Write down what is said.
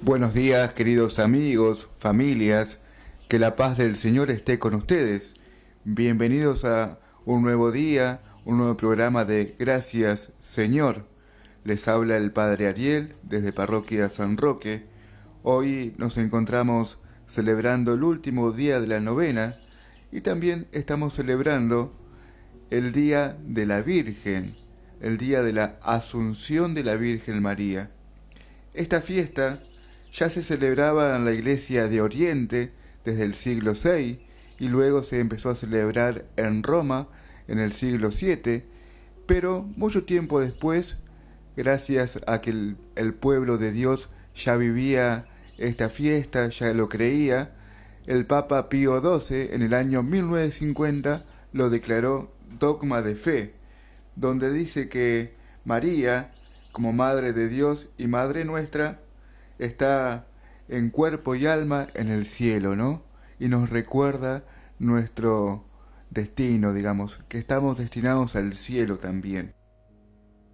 Buenos días, queridos amigos, familias, que la paz del Señor esté con ustedes. Bienvenidos a un nuevo día, un nuevo programa de Gracias, Señor. Les habla el Padre Ariel desde Parroquia San Roque. Hoy nos encontramos celebrando el último día de la novena y también estamos celebrando el Día de la Virgen, el Día de la Asunción de la Virgen María. Esta fiesta ya se celebraba en la iglesia de Oriente desde el siglo VI y luego se empezó a celebrar en Roma en el siglo VII, pero mucho tiempo después, gracias a que el pueblo de Dios ya vivía esta fiesta, ya lo creía, el Papa Pío XII en el año 1950 lo declaró dogma de fe, donde dice que María, como Madre de Dios y Madre nuestra, está en cuerpo y alma en el cielo, ¿no? Y nos recuerda nuestro destino, digamos, que estamos destinados al cielo también.